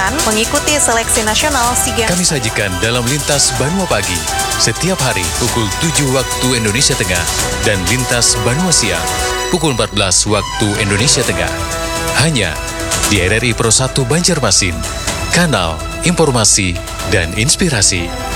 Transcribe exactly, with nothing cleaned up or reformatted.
dipersiapkan mengikuti seleksi nasional SEA Games. Kami sajikan dalam Lintas Banua Pagi, setiap hari pukul tujuh waktu Indonesia Tengah, dan Lintas Banua Siang, pukul empat belas waktu Indonesia Tengah. Hanya di R R I Pro satu Banjarmasin, kanal informasi dan inspirasi.